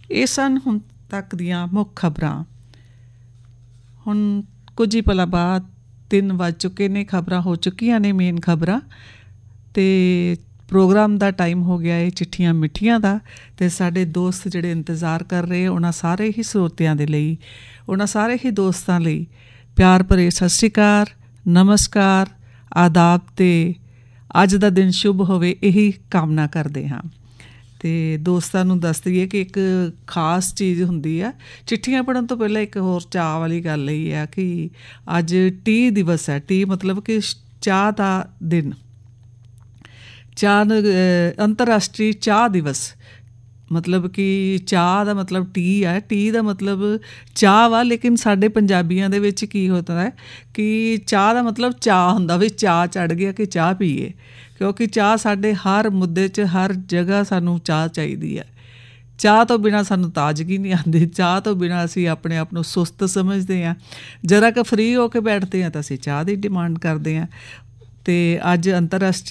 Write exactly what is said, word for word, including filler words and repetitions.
ਇਹ ਸਨ ਹੁਣ ਤੱਕ ਦੀਆਂ ਮੁੱਖ ਖਬਰਾਂ। ਹੁਣ ਕੁਝ ਹੀ ਪਲਾਂ ਬਾਅਦ ਤਿੰਨ ਵੱਜ ਚੁੱਕੇ ਨੇ, ਖਬਰਾਂ ਹੋ ਚੁੱਕੀਆਂ ਨੇ ਮੇਨ ਖਬਰਾਂ, ਅਤੇ ਪ੍ਰੋਗਰਾਮ ਦਾ ਟਾਈਮ ਹੋ ਗਿਆ ਹੈ ਚਿੱਠੀਆਂ ਮਿੱਠੀਆਂ ਦਾ। ਅਤੇ ਸਾਡੇ ਦੋਸਤ ਜਿਹੜੇ ਇੰਤਜ਼ਾਰ ਕਰ ਰਹੇ, ਉਹਨਾਂ ਸਾਰੇ ਹੀ ਸਰੋਤਿਆਂ ਦੇ ਲਈ, ਉਹਨਾਂ ਸਾਰੇ ਹੀ ਦੋਸਤਾਂ ਲਈ ਪਿਆਰ ਭਰੇ ਸਤਿ ਸ਼੍ਰੀ ਅਕਾਲ, ਨਮਸਕਾਰ, ਆਦਾਬ, ਅਤੇ ਅੱਜ ਦਾ ਦਿਨ ਸ਼ੁਭ ਹੋਵੇ ਇਹੀ ਕਾਮਨਾ ਕਰਦੇ ਹਾਂ। ਅਤੇ ਦੋਸਤਾਂ ਨੂੰ ਦੱਸ ਦਈਏ ਕਿ ਇੱਕ ਖਾਸ ਚੀਜ਼ ਹੁੰਦੀ ਆ ਚਿੱਠੀਆਂ ਪੜ੍ਹਨ ਤੋਂ ਪਹਿਲਾਂ। ਇੱਕ ਹੋਰ ਚਾਅ ਵਾਲੀ ਗੱਲ ਇਹ ਆ ਕਿ ਅੱਜ ਟੀ ਦਿਵਸ ਹੈ। ਟੀ ਮਤਲਬ ਕਿ ਚਾਹ ਦਾ ਦਿਨ, ਚਾਹ ਅੰਤਰਰਾਸ਼ਟਰੀ ਚਾਹ ਦਿਵਸ। ਮਤਲਬ ਕਿ ਚਾਹ ਦਾ ਮਤਲਬ ਟੀ ਹੈ, ਟੀ ਦਾ ਮਤਲਬ ਚਾਹ ਵਾ। ਲੇਕਿਨ ਸਾਡੇ ਪੰਜਾਬੀਆਂ ਦੇ ਵਿੱਚ ਕੀ ਹੁੰਦਾ ਹੈ ਕਿ ਚਾਹ ਦਾ ਮਤਲਬ ਚਾਹ ਹੁੰਦਾ, ਵੀ ਚਾਹ ਚੜ੍ਹ ਗਿਆ ਕਿ ਚਾਹ ਪੀਏ, ਕਿਉਂਕਿ ਚਾਹ ਸਾਡੇ ਹਰ ਮੁੱਦੇ 'ਚ, ਹਰ ਜਗ੍ਹਾ ਸਾਨੂੰ ਚਾਹ ਚਾਹੀਦੀ ਹੈ। ਚਾਹ ਤੋਂ ਬਿਨਾਂ ਸਾਨੂੰ ਤਾਜ਼ਗੀ ਨਹੀਂ ਆਉਂਦੀ, ਚਾਹ ਤੋਂ ਬਿਨਾਂ ਅਸੀਂ ਆਪਣੇ ਆਪ ਨੂੰ ਸੁਸਤ ਸਮਝਦੇ ਹਾਂ। ਜਰਾ ਕੁ ਫਰੀ ਹੋ ਕੇ ਬੈਠਦੇ ਹਾਂ ਤਾਂ ਅਸੀਂ ਚਾਹ ਦੀ ਡਿਮਾਂਡ ਕਰਦੇ ਹਾਂ। ਅਤੇ ਅੱਜ ਅੰਤਰਰਾਸ਼ਟਰੀ